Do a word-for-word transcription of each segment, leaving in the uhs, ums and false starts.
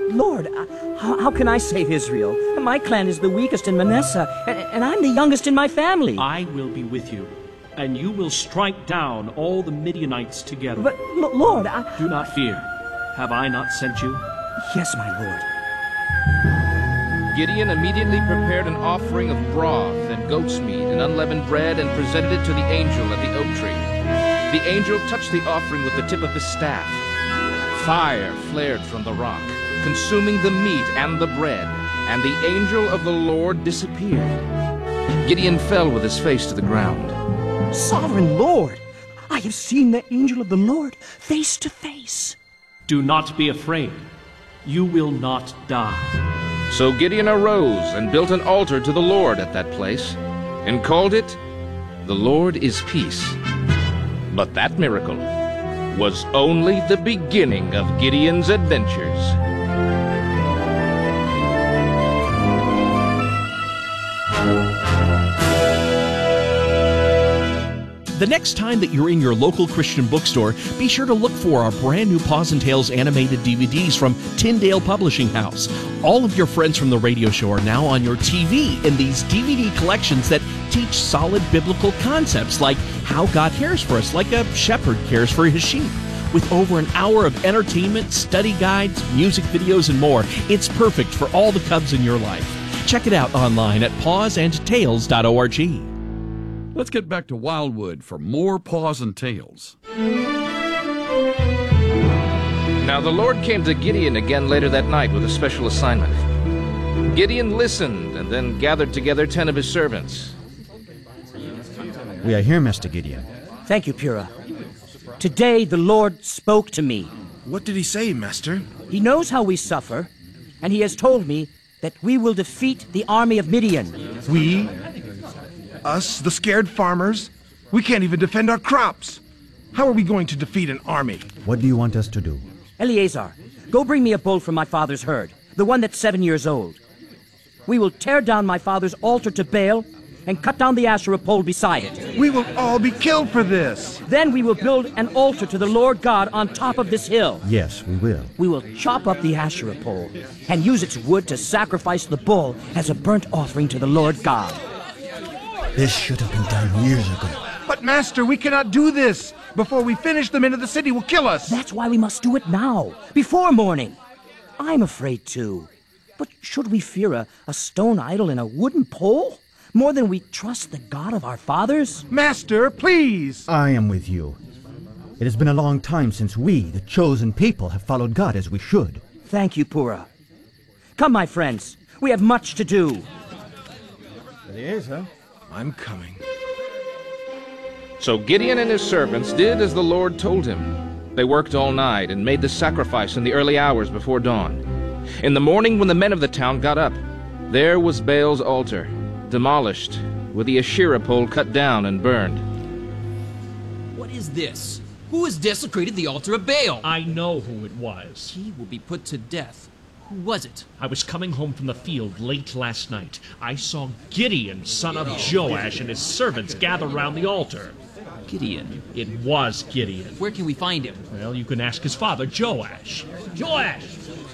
Lord, uh, how, how can I save Israel? My clan is the weakest in Manasseh, and, and I'm the youngest in my family. I will be with you, and you will strike down all the Midianites together. But, L- Lord, I... Do not fear. Have I not sent you? Yes, my Lord. Gideon immediately prepared an offering of broth and goat's meat and unleavened bread and presented it to the angel at the oak tree. The angel touched the offering with the tip of his staff. Fire flared from the rock, consuming the meat and the bread, and the angel of the Lord disappeared. Gideon fell with his face to the ground. Sovereign Lord, I have seen the angel of the Lord face to face. Do not be afraid. You will not die. So Gideon arose and built an altar to the Lord at that place, and called it, "The Lord is Peace." But that miracle was only the beginning of Gideon's adventures. The next time that you're in your local Christian bookstore, be sure to look for our brand new Paws and Tales animated D V Ds from Tyndale Publishing House. All of your friends from the radio show are now on your T V in these D V D collections that teach solid biblical concepts like how God cares for us, like a shepherd cares for his sheep. With over an hour of entertainment, study guides, music videos, and more, it's perfect for all the cubs in your life. Check it out online at paws and tales dot org. Let's get back to Wildwood for more Paws and Tales. Now the Lord came to Gideon again later that night with a special assignment. Gideon listened and then gathered together ten of his servants. We are here, Master Gideon. Thank you, Purah. Today the Lord spoke to me. What did he say, Master? He knows how we suffer, and he has told me that we will defeat the army of Midian. We? Us, the scared farmers? We can't even defend our crops. How are we going to defeat an army? What do you want us to do? Eleazar, go bring me a bull from my father's herd, the one that's seven years old. We will tear down my father's altar to Baal and cut down the Asherah pole beside it. We will all be killed for this. Then we will build an altar to the Lord God on top of this hill. Yes, we will. We will chop up the Asherah pole and use its wood to sacrifice the bull as a burnt offering to the Lord God. This should have been done years ago. But, Master, we cannot do this. Before we finish, the men of the city will kill us. That's why we must do it now, before morning. I'm afraid too. But should we fear a, a stone idol and a wooden pole more than we trust the God of our fathers? Master, please. I am with you. It has been a long time since we, the chosen people, have followed God as we should. Thank you, Purah. Come, my friends. We have much to do. There he is, huh? I'm coming. So Gideon and his servants did as the Lord told him. They worked all night and made the sacrifice in the early hours before dawn. In the morning, when the men of the town got up, there was Baal's altar, demolished, with the Asherah pole cut down and burned. What is this? Who has desecrated the altar of Baal? I know who it was. He will be put to death. Who was it? I was coming home from the field late last night. I saw Gideon, son of Joash, and his servants gather round the altar. Gideon? It was Gideon. Where can we find him? Well, you can ask his father, Joash. Joash!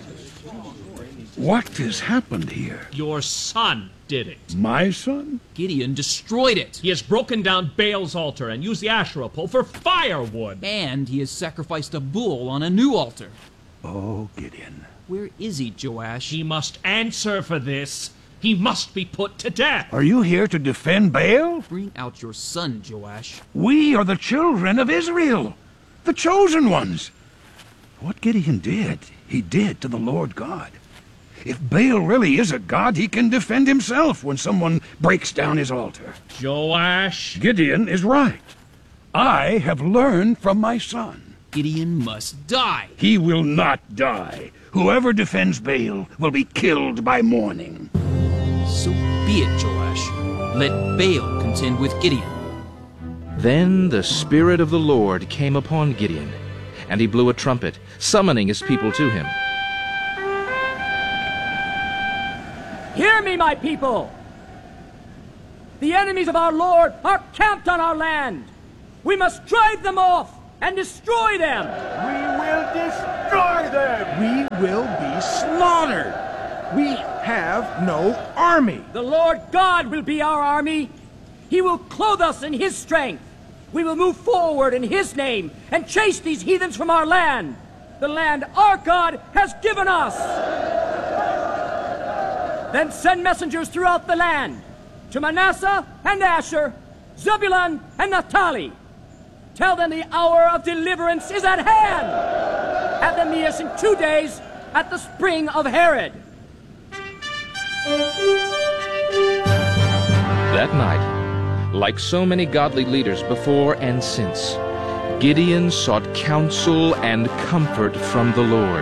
What has happened here? Your son did it. My son? Gideon destroyed it. He has broken down Baal's altar and used the Asherah pole for firewood. And he has sacrificed a bull on a new altar. Oh, Gideon. Where is he, Joash? He must answer for this. He must be put to death. Are you here to defend Baal? Bring out your son, Joash. We are the children of Israel, the chosen ones. What Gideon did, he did to the Lord God. If Baal really is a god, he can defend himself when someone breaks down his altar. Joash? Gideon is right. I have learned from my son. Gideon must die. He will not die. Whoever defends Baal will be killed by morning. So be it, Joash. Let Baal contend with Gideon. Then the Spirit of the Lord came upon Gideon, and he blew a trumpet, summoning his people to him. Hear me, my people! The enemies of our Lord are camped on our land. We must drive them off and destroy them. We will destroy We will be slaughtered. We have no army. The Lord God will be our army. He will clothe us in His strength. We will move forward in His name and chase these heathens from our land. The land our God has given us. Then send messengers throughout the land to Manasseh and Asher, Zebulun and Naphtali. Tell them the hour of deliverance is at hand. Have them meet us in two days at the spring of Herod. That night, like so many godly leaders before and since, Gideon sought counsel and comfort from the Lord.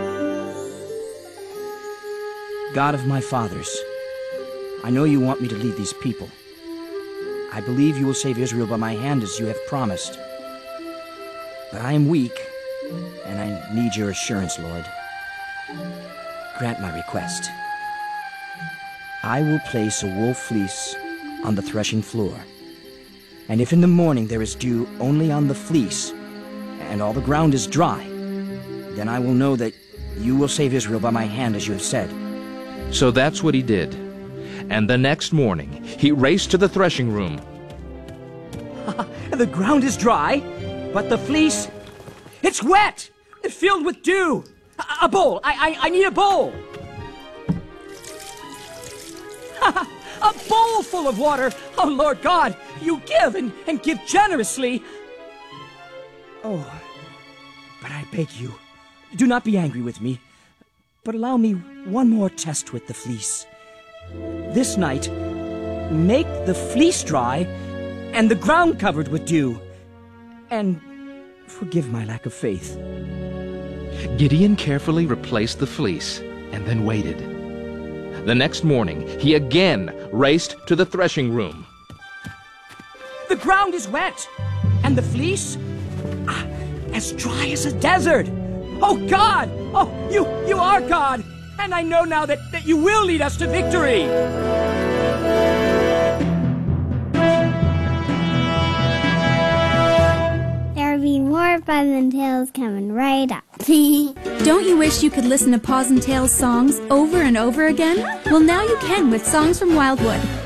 God of my fathers, I know you want me to lead these people. I believe you will save Israel by my hand as you have promised. But I am weak, and I need your assurance, Lord. Grant my request. I will place a wool fleece on the threshing floor. And if in the morning there is dew only on the fleece, and all the ground is dry, then I will know that you will save Israel by my hand as you have said. So that's what he did. And the next morning, he raced to the threshing room. The ground is dry, but the fleece, it's wet, it's filled with dew. A, a bowl, I, I, I need a bowl. A bowl full of water. Oh, Lord God, you give and, and give generously. Oh, but I beg you, do not be angry with me, but allow me one more test with the fleece. This night, make the fleece dry and the ground covered with dew, and forgive my lack of faith. Gideon carefully replaced the fleece and then waited. The next morning, he again raced to the threshing room. The ground is wet, and the fleece, ah, as dry as a desert. Oh, God! Oh, you, you are God! And I know now that, that you will lead us to victory! There'll be more Paws and Tales coming right up. Don't you wish you could listen to Paws and Tales songs over and over again? Well, now you can with Songs from Wildwood.